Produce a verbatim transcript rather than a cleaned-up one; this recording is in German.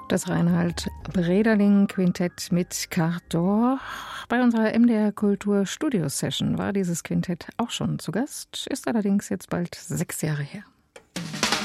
Das Reinhard Brederling Quintett mit Quart d'Or. Bei unserer M D R Kultur Studio Session war dieses Quintett auch schon zu Gast, ist allerdings jetzt bald sechs Jahre her.